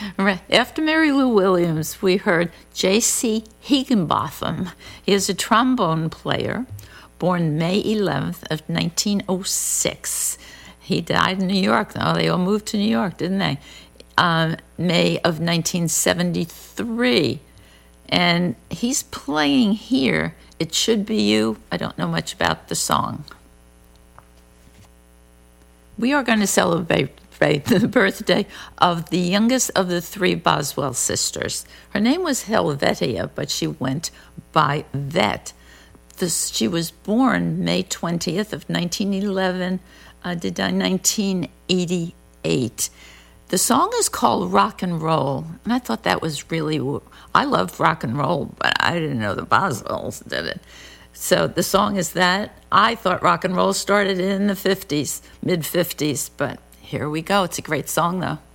Right. After Mary Lou Williams, we heard J.C. Higginbotham. He is a trombone player, born May 11th of 1906. He died in New York. Oh, they all moved to New York, didn't they? May of 1973. And he's playing here, It Should Be You. I don't know much about the song. We are going to celebrate the birthday of the youngest of the three Boswell sisters. Her name was Helvetia, but she went by Vet. She was born May 20th of 1911, died 1988. The song is called Rock and Roll, and I thought that was I loved rock and roll, but I didn't know the Boswells did it. So the song is that. I thought rock and roll started in the 50s, mid-50s, but here we go. It's a great song, though.